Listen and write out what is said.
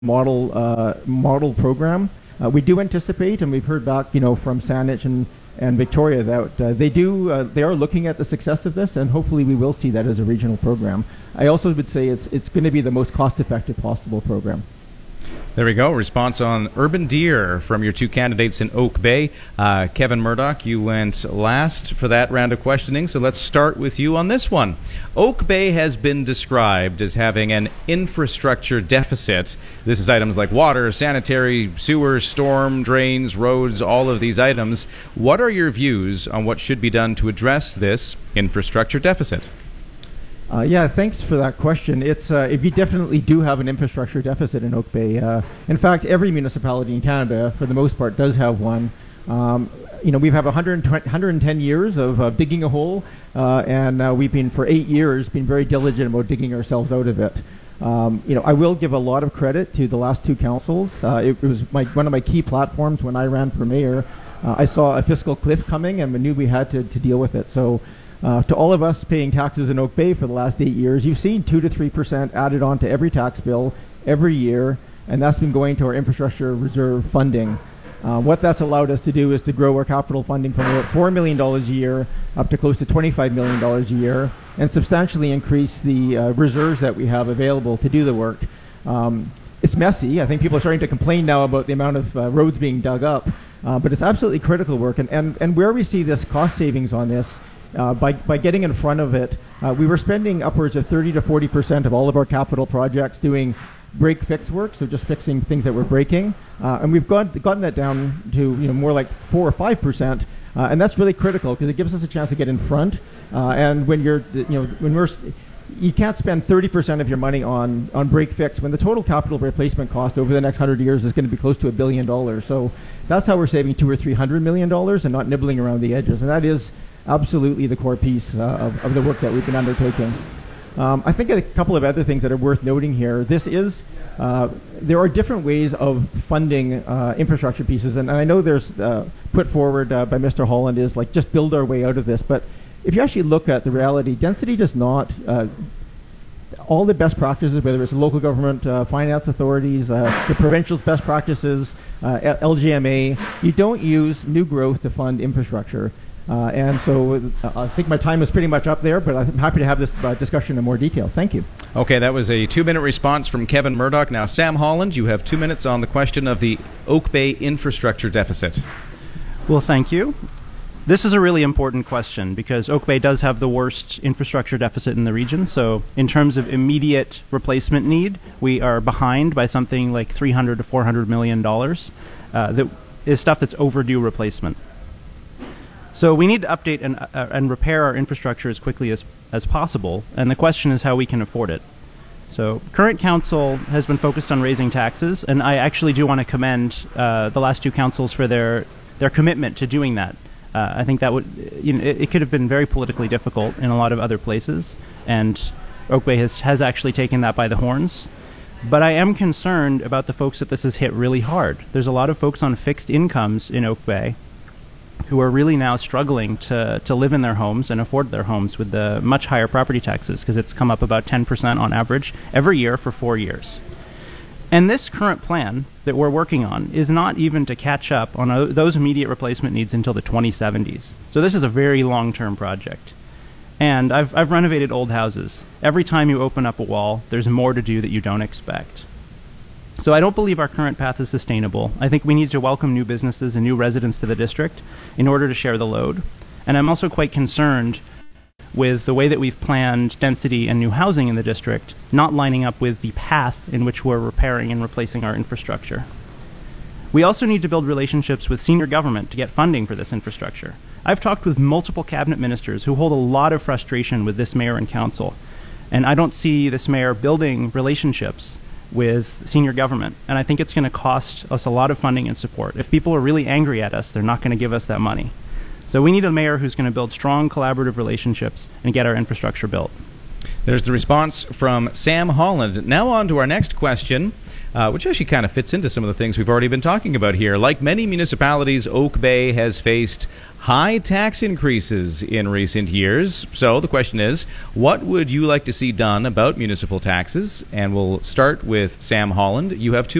model program. We do anticipate, and we've heard back, from Saanich and Victoria that they are looking at the success of this, and hopefully we will see that as a regional program. I also would say it's going to be the most cost-effective possible program. There we go. Response on urban deer from your two candidates in Oak Bay. Kevin Murdoch, you went last for that round of questioning, so let's start with you on this one. Oak Bay has been described as having an infrastructure deficit. This is items like water, sanitary, sewers, storm drains, roads, all of these items. What are your views on what should be done to address this infrastructure deficit? Yeah, thanks for that question. It's we definitely do have an infrastructure deficit in Oak Bay. In fact, every municipality in Canada, for the most part, does have one. We've had 110 years of digging a hole, and we've been, for 8 years, been very diligent about digging ourselves out of it. I will give a lot of credit to the last two councils. It was one of my key platforms when I ran for mayor. I saw a fiscal cliff coming, and we knew we had to deal with it. So. To all of us paying taxes in Oak Bay for the last 8 years, you've seen 2 to 3% added on to every tax bill every year, and that's been going to our infrastructure reserve funding. What that's allowed us to do is to grow our capital funding from about $4 million a year up to close to $25 million a year, and substantially increase the reserves that we have available to do the work. It's messy. I think people are starting to complain now about the amount of roads being dug up, but it's absolutely critical work. And where we see this cost savings on this, by getting in front of it, we were spending upwards of 30 to 40% of all of our capital projects doing break-fix work, so just fixing things that were breaking, and we've gotten that down to more like 4 or 5%, and that's really critical because it gives us a chance to get in front. And when you can't spend 30% of your money on break-fix when the total capital replacement cost over the next 100 years is going to be close to $1 billion. So that's how we're saving $200 or $300 million and not nibbling around the edges, and that is absolutely the core piece of the work that we've been undertaking. I think a couple of other things that are worth noting here. There are different ways of funding infrastructure pieces, and I know there's put forward by Mr. Holland is like just build our way out of this. But if you actually look at the reality, density does not. All the best practices, whether it's local government finance authorities, the provincial's best practices, LGMA, you don't use new growth to fund infrastructure. And so I think my time is pretty much up there, but I'm happy to have this discussion in more detail. Thank you. Okay, that was a 2-minute response from Kevin Murdoch. Now, Sam Holland, you have 2 minutes on the question of the Oak Bay infrastructure deficit. Well, thank you. This is a really important question because Oak Bay does have the worst infrastructure deficit in the region. So in terms of immediate replacement need, we are behind by something like $300 to $400 million. That is stuff that's overdue replacement. So we need to update and repair our infrastructure as quickly as possible, and the question is how we can afford it. So current council has been focused on raising taxes, and I actually do want to commend the last two councils for their commitment to doing that. I think that it could have been very politically difficult in a lot of other places, and Oak Bay has actually taken that by the horns. But I am concerned about the folks that this has hit really hard. There's a lot of folks on fixed incomes in Oak Bay who are really now struggling to live in their homes and afford their homes with the much higher property taxes, because it's come up about 10% on average every year for 4 years. And this current plan that we're working on is not even to catch up on those immediate replacement needs until the 2070s. So this is a very long-term project. And I've renovated old houses. Every time you open up a wall, there's more to do that you don't expect. So I don't believe our current path is sustainable. I think we need to welcome new businesses and new residents to the district in order to share the load. And I'm also quite concerned with the way that we've planned density and new housing in the district not lining up with the path in which we're repairing and replacing our infrastructure. We also need to build relationships with senior government to get funding for this infrastructure. I've talked with multiple cabinet ministers who hold a lot of frustration with this mayor and council, and I don't see this mayor building relationships with senior government, and I think it's going to cost us a lot of funding and support. If people are really angry at us, they're not going to give us that money. So we need a mayor who's going to build strong collaborative relationships and get our infrastructure built. There's the response from Sam Holland. Now on to our next question. which actually kind of fits into some of the things we've already been talking about here. Like many municipalities, Oak Bay has faced high tax increases in recent years. So the question is, what would you like to see done about municipal taxes? And we'll start with Sam Holland. You have 2